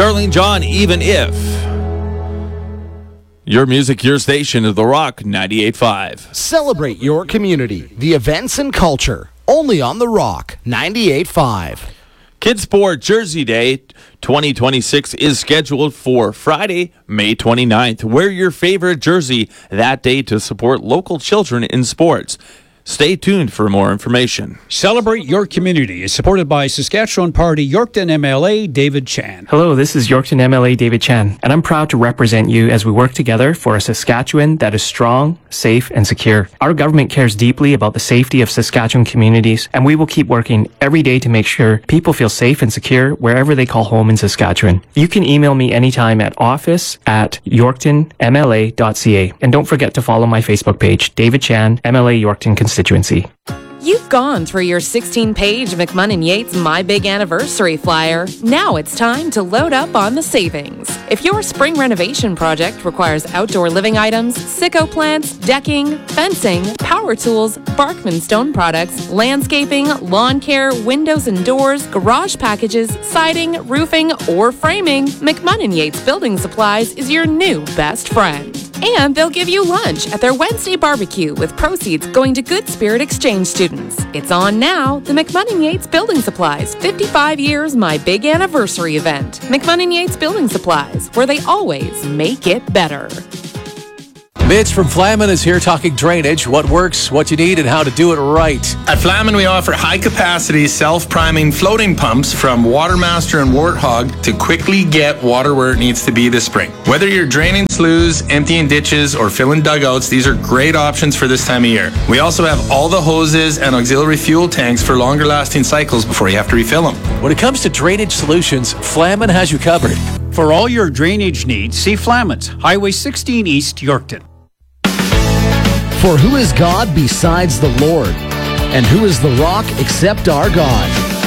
Darlene John, Even If. Your music, your station of The Rock 98.5. Celebrate your community, the events and culture, only on The Rock 98.5. Kids Sport Jersey Day 2026 is scheduled for Friday, May 29th. Wear your favorite jersey that day to support local children in sports. Stay tuned for more information. Celebrate Your Community is supported by Saskatchewan Party Yorkton MLA David Chan. Hello, this is Yorkton MLA David Chan, and I'm proud to represent you as we work together for a Saskatchewan that is strong, safe, and secure. Our government cares deeply about the safety of Saskatchewan communities, and we will keep working every day to make sure people feel safe and secure wherever they call home in Saskatchewan. You can email me anytime at office@yorktonmla.ca, and don't forget to follow my Facebook page, David Chan, MLA Yorkton Constituency. You've gone through your 16-page McMahon & Yates My Big Anniversary flyer. Now it's time to load up on the savings. If your spring renovation project requires outdoor living items, sicko plants, decking, fencing, power tools, Barkman stone products, landscaping, lawn care, windows and doors, garage packages, siding, roofing, or framing, McMahon & Yates Building Supplies is your new best friend. And they'll give you lunch at their Wednesday barbecue with proceeds going to Good Spirit Exchange students. It's on now, the McMahon & Yates Building Supplies 55 Years My Big Anniversary event. McMahon & Yates Building Supplies, where they always make it better. Mitch from Flamin is here talking drainage, what works, what you need, and how to do it right. At Flamin, we offer high-capacity, self-priming floating pumps from Watermaster and Warthog to quickly get water where it needs to be this spring. Whether you're draining sloughs, emptying ditches, or filling dugouts, these are great options for this time of year. We also have all the hoses and auxiliary fuel tanks for longer-lasting cycles before you have to refill them. When it comes to drainage solutions, Flamin has you covered. For all your drainage needs, see Flammans, Highway 16 East, Yorkton. For who is God besides the Lord? And who is the rock except our God?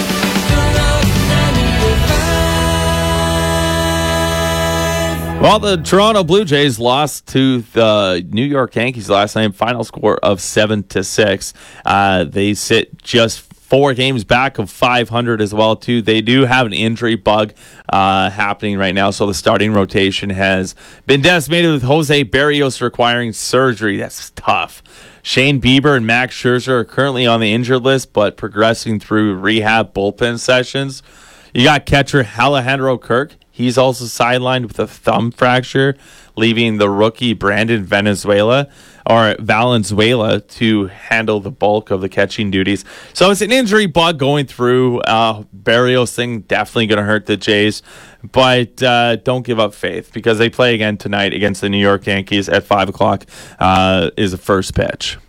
Well, the Toronto Blue Jays lost to the New York Yankees last night, final score of 7-6. They sit just 4 games back of 500 as well, too. They do have an injury bug happening right now, so the starting rotation has been decimated with Jose Berrios requiring surgery. That's tough. Shane Bieber and Max Scherzer are currently on the injured list, but progressing through rehab bullpen sessions. You got catcher Alejandro Kirk. He's also sidelined with a thumb fracture, leaving the rookie Brandon Valenzuela to handle the bulk of the catching duties. So it's an injury bug going through. Berrios thing definitely going to hurt the Jays, but don't give up faith because they play again tonight against the New York Yankees at 5 o'clock is the first pitch.